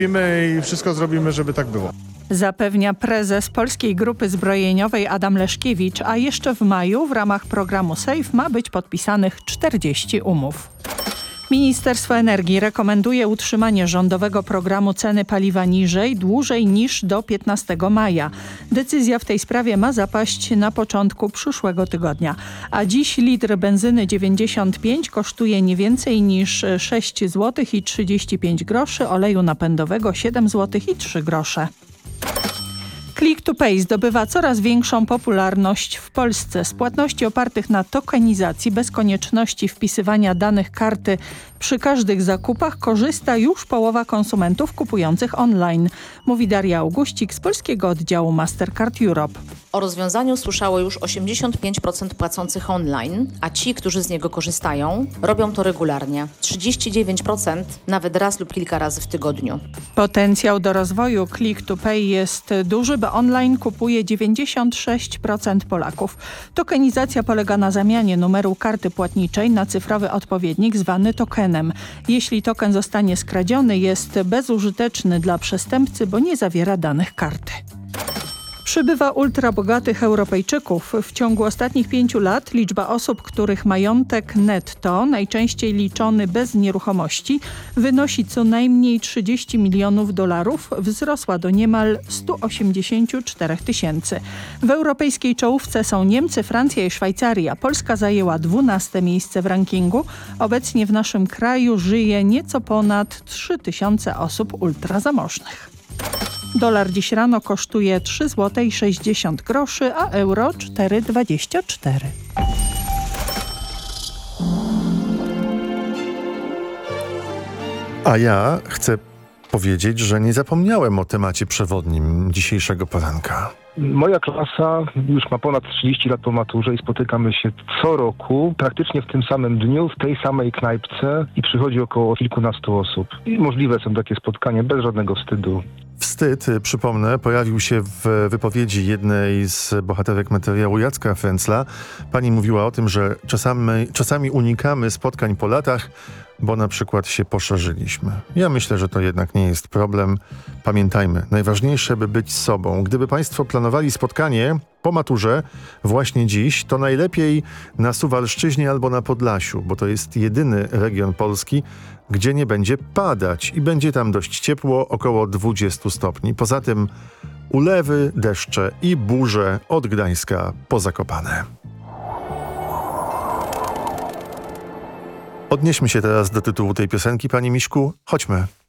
I wszystko zrobimy, żeby tak było. Zapewnia prezes Polskiej Grupy Zbrojeniowej Adam Leszkiewicz, a jeszcze w maju w ramach programu SAFE ma być podpisanych 40 umów. Ministerstwo Energii rekomenduje utrzymanie rządowego programu ceny paliwa niżej, dłużej niż do 15 maja. Decyzja w tej sprawie ma zapaść na początku przyszłego tygodnia. A dziś litr benzyny 95 kosztuje nie więcej niż 6 zł i 35 groszy, oleju napędowego 7 zł i 3 grosze. Click to Pay zdobywa coraz większą popularność w Polsce. Z płatności opartych na tokenizacji bez konieczności wpisywania danych karty przy każdych zakupach korzysta już połowa konsumentów kupujących online, mówi Daria Augustik z polskiego oddziału Mastercard Europe. O rozwiązaniu słyszało już 85% płacących online, a ci, którzy z niego korzystają, robią to regularnie. 39% nawet raz lub kilka razy w tygodniu. Potencjał do rozwoju Click to Pay jest duży, bo online kupuje 96% Polaków. Tokenizacja polega na zamianie numeru karty płatniczej na cyfrowy odpowiednik zwany tokenem. Jeśli token zostanie skradziony, jest bezużyteczny dla przestępcy, bo nie zawiera danych karty. Przybywa ultrabogatych Europejczyków. W ciągu ostatnich 5 lat liczba osób, których majątek netto, najczęściej liczony bez nieruchomości, wynosi co najmniej 30 milionów dolarów, wzrosła do niemal 184 tysięcy. W europejskiej czołówce są Niemcy, Francja i Szwajcaria. Polska zajęła 12 miejsce w rankingu. Obecnie w naszym kraju żyje nieco ponad 3 tysiące osób ultrazamożnych. Dolar dziś rano kosztuje 3,60 zł, a euro 4,24. A ja chcę powiedzieć, że nie zapomniałem o temacie przewodnim dzisiejszego poranka. Moja klasa już ma ponad 30 lat po maturze i spotykamy się co roku, praktycznie w tym samym dniu, w tej samej knajpce i przychodzi około kilkunastu osób. I możliwe są takie spotkania bez żadnego wstydu. Wstyd, przypomnę, pojawił się w wypowiedzi jednej z bohaterek materiału Jacka Fręcla. Pani mówiła o tym, że czasami unikamy spotkań po latach, bo na przykład się poszerzyliśmy. Ja myślę, że to jednak nie jest problem. Pamiętajmy, najważniejsze, by być sobą. Gdyby Państwo planowali spotkanie po maturze właśnie dziś, to najlepiej na Suwalszczyźnie albo na Podlasiu, bo to jest jedyny region Polski, gdzie nie będzie padać i będzie tam dość ciepło, około 20 stopni. Poza tym ulewy, deszcze i burze od Gdańska po Zakopane. Odnieśmy się teraz do tytułu tej piosenki, Pani Miśku. Chodźmy.